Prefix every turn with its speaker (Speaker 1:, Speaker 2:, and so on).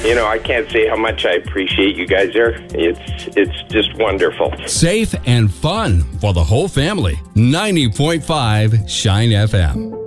Speaker 1: I can't say how much I appreciate you guys there. It's just wonderful.
Speaker 2: Safe and fun for the whole family. 90.5 Shine FM.